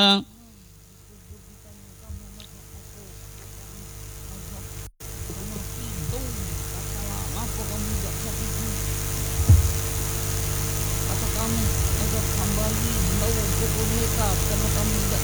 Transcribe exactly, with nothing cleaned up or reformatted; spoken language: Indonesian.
Apa kamu tidak sakiti kata kami agar kembali membawa pokok mereka karena kami tidak